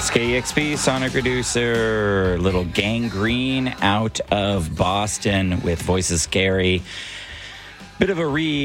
KEXP, Sonic Reducer, little Gangrene out of Boston with Voices Scary. Bit of a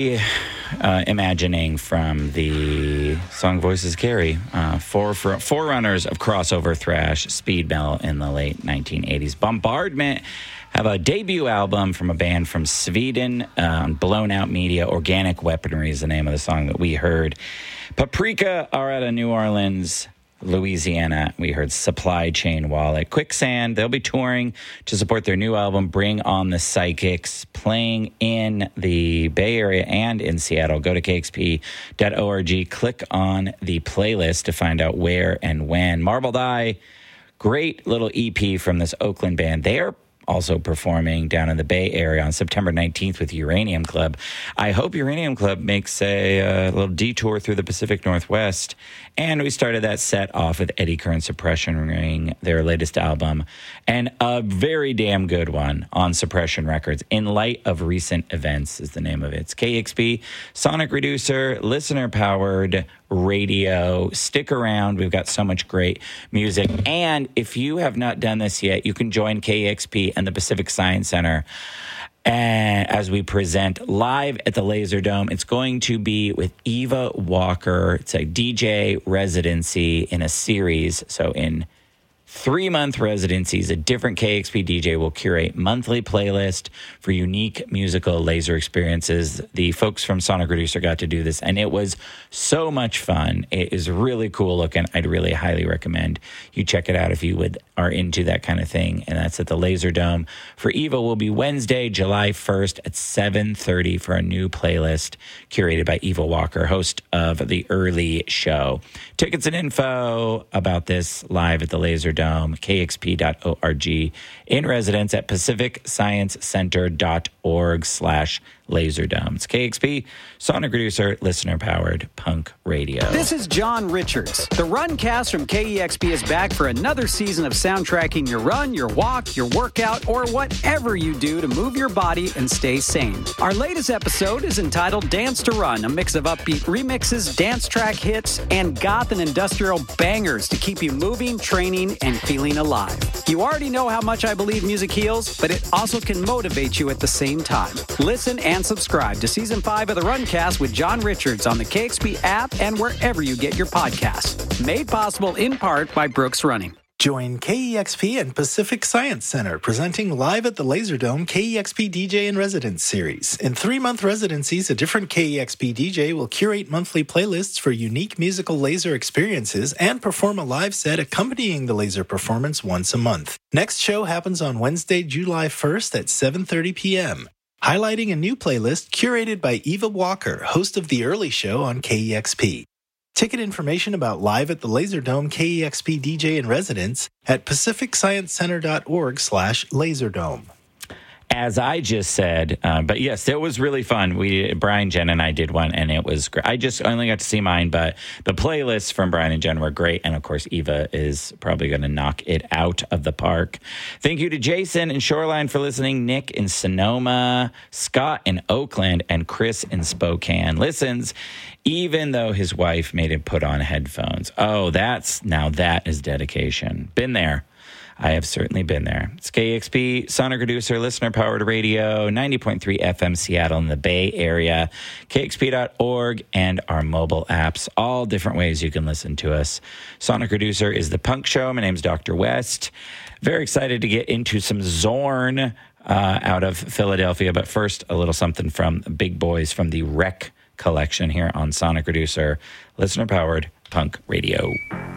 reimagining from the song Voices Scary. Forerunners of crossover thrash speed metal in the late 1980s. Bombardment have a debut album from a band from Sweden, Blown Out Media. Organic Weaponry is the name of the song that we heard. Paprika are out of New Orleans, Louisiana. We heard Supply Chain Wallet. Quicksand, they'll be touring to support their new album, Bring on the Psychics, playing in the Bay Area and in Seattle. Go to kxp.org, click on the playlist to find out where and when. Marbled Eye, great little EP from this Oakland band. They are also performing down in the Bay Area on September 19th with Uranium Club. I hope Uranium Club makes a little detour through the Pacific Northwest. And we started that set off with Eddie Curran Suppression Ring, their latest album, and a very damn good one on Suppression Records. In Light of Recent Events is the name of it. It's KEXP, Sonic Reducer, listener-powered radio. Stick around. We've got so much great music. And if you have not done this yet, you can join KEXP and the Pacific Science Center as we present live at the Laser Dome. It's going to be with Eva Walker. It's a DJ residency in a series. So in 3-month residencies, a different KEXP DJ will curate monthly playlist for unique musical laser experiences. The folks from Sonic Reducer got to do this, and it was so much fun. It is really cool looking. I'd really highly recommend you check it out if you are into that kind of thing. And that's at the Laser Dome. For Eva will be Wednesday, July 1st at 7:30 for a new playlist curated by Eva Walker, host of The Early Show. Tickets and info about this live at the Laser Dome, kxp.org, in residence at pacificscienceCenter.org/laserdome. It's KEXP, Sonic Reducer, listener-powered punk radio. This is John Richards. The Runcast from KEXP is back for another season of soundtracking your run, your walk, your workout, or whatever you do to move your body and stay sane. Our latest episode is entitled Dance to Run, a mix of upbeat remixes, dance track hits, and goth and industrial bangers to keep you moving, training, and feeling alive. You already know how much I believe music heals, but it also can motivate you at the same time. Listen and subscribe to Season 5 of the Runcast with John Richards on the KEXP app and wherever you get your podcasts. Made possible in part by Brooks Running. Join KEXP and Pacific Science Center presenting live at the Laser Dome KEXP DJ in Residence series. In 3-month residencies, a different KEXP DJ will curate monthly playlists for unique musical laser experiences and perform a live set accompanying the laser performance once a month. Next show happens on Wednesday, July 1st at 7:30 p.m. Highlighting a new playlist curated by Eva Walker, host of The Early Show on KEXP. Ticket information about live at the Laser Dome KEXP DJ in Residence at pacificscienceCenter.org/laserdome. As I just said, but yes, it was really fun. Brian, Jen, and I did one, and it was great. I just only got to see mine, but the playlists from Brian and Jen were great, and of course, Eva is probably going to knock it out of the park. Thank you to Jason in Shoreline for listening, Nick in Sonoma, Scott in Oakland, and Chris in Spokane listens, even though his wife made him put on headphones. Oh, that is dedication. Been there. I have certainly been there. It's KEXP, Sonic Reducer, listener-powered radio, 90.3 FM Seattle in the Bay Area, kxp.org, and our mobile apps. All different ways you can listen to us. Sonic Reducer is the punk show. My name's Dr. West. Very excited to get into some Zorn out of Philadelphia. But first, a little something from Big Boys from the Wreck collection here on Sonic Reducer, listener-powered punk radio.